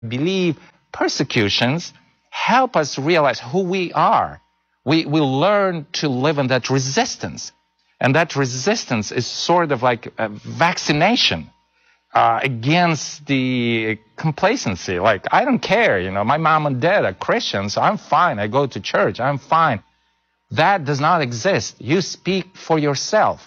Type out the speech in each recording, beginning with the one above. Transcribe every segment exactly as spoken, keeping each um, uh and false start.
believe persecutions help us realize who we are. We, we learn to live in that resistance. And that resistance is sort of like a vaccination uh, against the complacency. Like, I don't care, you know, my mom and dad are Christians, so I'm fine. I go to church, I'm fine. That does not exist. You speak for yourself.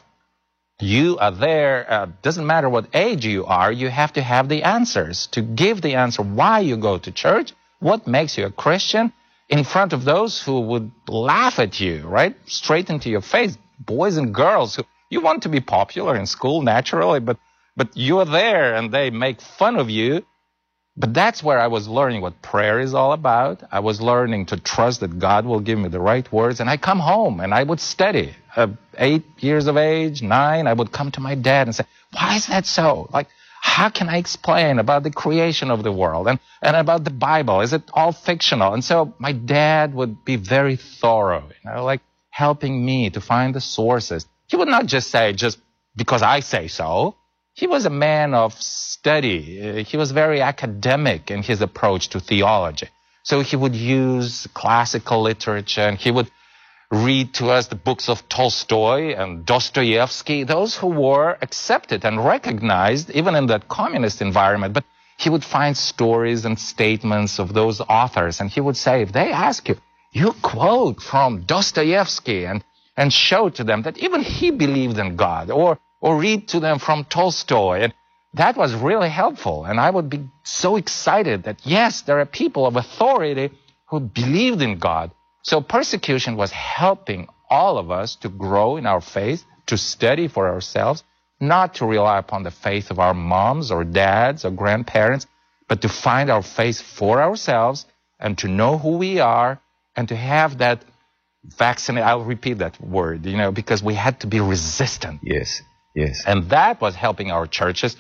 You are there. Uh, doesn't matter what age you are, you have to have the answers, to give the answer why you go to church, what makes you a Christian, in front of those who would laugh at you, right? Straight into your face. Boys and girls who, you want to be popular in school naturally, but, but you're there and they make fun of you. But that's where I was learning what prayer is all about. I was learning to trust that God will give me the right words. And I come home and I would study. Uh, eight years of age, nine, I would come to my dad and say, why is that so? Like, how can I explain about the creation of the world and, and about the Bible? Is it all fictional? And so my dad would be very thorough, you know, like helping me to find the sources. He would not just say, just because I say so. He was a man of study. Uh, he was very academic in his approach to theology. So he would use classical literature and he would read to us the books of Tolstoy and Dostoevsky, those who were accepted and recognized even in that communist environment. But he would find stories and statements of those authors, and he would say, if they ask you, you quote from Dostoevsky and, and show to them that even he believed in God, or, or read to them from Tolstoy. And that was really helpful. And I would be so excited that, yes, there are people of authority who believed in God. So persecution was helping all of us to grow in our faith, to study for ourselves, not to rely upon the faith of our moms or dads or grandparents, but to find our faith for ourselves and to know who we are and to have that vaccinate. I'll repeat that word, you know, because we had to be resistant. Yes, yes. And that was helping our churches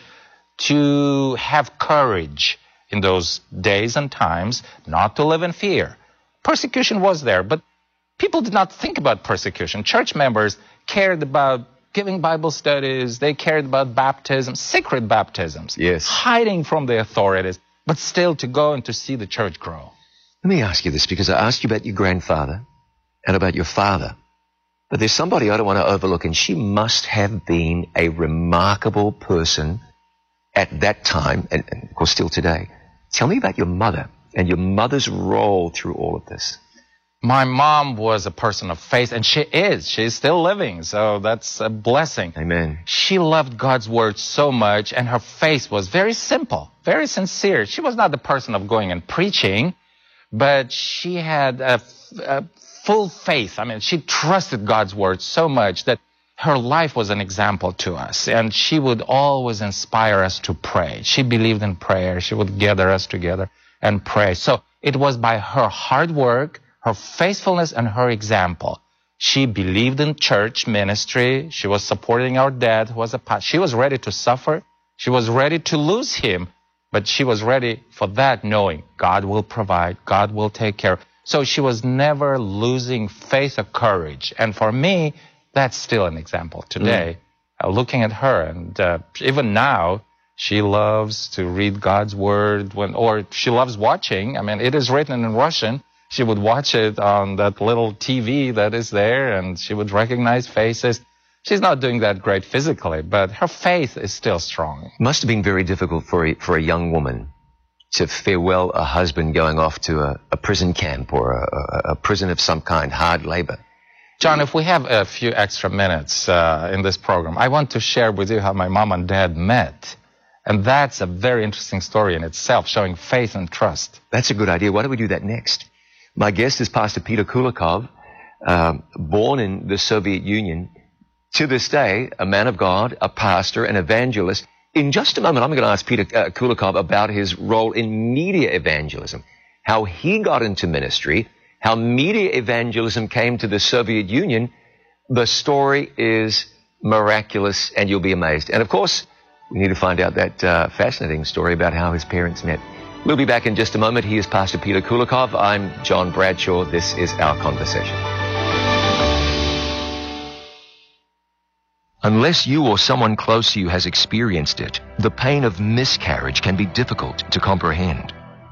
to have courage in those days and times, not to live in fear. Persecution was there, but people did not think about persecution. Church members cared about giving Bible studies. They cared about baptism, secret baptisms. Yes. Hiding from the authorities, but still to go and to see the church grow. Let me ask you this, because I asked you about your grandfather and about your father. But there's somebody I don't want to overlook, and she must have been a remarkable person at that time, and, and of course still today. Tell me about your mother and your mother's role through all of this. My mom was a person of faith, and she is. She's still living, so that's a blessing. Amen. She loved God's word so much, and her faith was very simple, very sincere. She was not the person of going and preaching, but she had a, a full faith. I mean, she trusted God's word so much that her life was an example to us, and she would always inspire us to pray. She believed in prayer. She would gather us together and pray. So it was by her hard work, her faithfulness, and her example. She believed in church ministry. She was supporting our dad, who was a pastor. She was ready to suffer. She was ready to lose him, but she was ready for that, knowing God will provide, God will take care. So she was never losing faith or courage. And for me, that's still an example today. Mm. Uh, looking at her, and uh, even now, she loves to read God's word, when, or she loves watching. I mean, it is written in Russian. She would watch it on that little T V that is there, and she would recognize faces. She's not doing that great physically, but her faith is still strong. It must have been very difficult for a, for a young woman to farewell a husband going off to a, a prison camp or a, a, a prison of some kind, hard labor. John, if we have a few extra minutes uh, in this program, I want to share with you how my mom and dad met. And that's a very interesting story in itself, showing faith and trust. That's a good idea. Why don't we do that next? My guest is Pastor Peter Kulikov, uh, born in the Soviet Union. To this day, a man of God, a pastor, an evangelist. In just a moment, I'm going to ask Peter uh, Kulikov about his role in media evangelism, how he got into ministry, how media evangelism came to the Soviet Union. The story is miraculous, and you'll be amazed. And of course, we need to find out that uh, fascinating story about how his parents met. We'll be back in just a moment. He is Pastor Peter Kulikov. I'm John Bradshaw. This is Our Conversation. Unless you or someone close to you has experienced it, the pain of miscarriage can be difficult to comprehend.